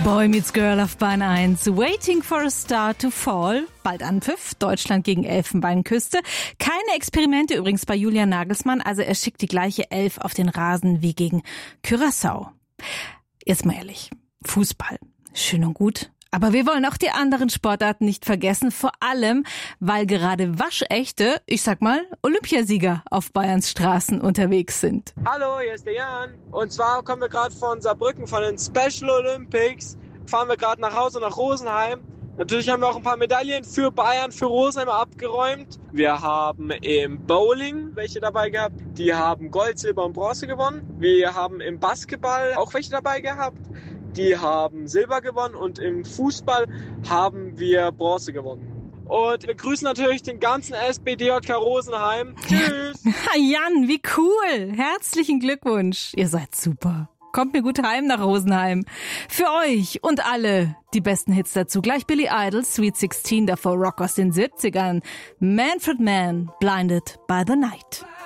Boy Meets Girl auf Bahn 1. Waiting for a Star to Fall. Bald Anpfiff. Deutschland gegen Elfenbeinküste. Keine Experimente übrigens bei Julian Nagelsmann. Also er schickt die gleiche Elf auf den Rasen wie gegen Curaçao. Jetzt mal ehrlich. Fußball. Schön und gut. Aber wir wollen auch die anderen Sportarten nicht vergessen, vor allem, weil gerade waschechte, ich sag mal, Olympiasieger auf Bayerns Straßen unterwegs sind. Hallo, hier ist der Jan. Und zwar kommen wir gerade von Saarbrücken, von den Special Olympics. Fahren wir gerade nach Hause, nach Rosenheim. Natürlich haben wir auch ein paar Medaillen für Bayern, für Rosenheim abgeräumt. Wir haben im Bowling welche dabei gehabt. Die haben Gold, Silber und Bronze gewonnen. Wir haben im Basketball auch welche dabei gehabt. Die haben Silber gewonnen und im Fußball haben wir Bronze gewonnen. Und wir grüßen natürlich den ganzen SBDJK Rosenheim. Tschüss! Jan, wie cool! Herzlichen Glückwunsch! Ihr seid super. Kommt mir gut heim nach Rosenheim. Für euch und alle die besten Hits dazu. Gleich Billy Idol, Sweet 16, davor Rock aus den 70ern. Manfred Mann, Blinded by the Night.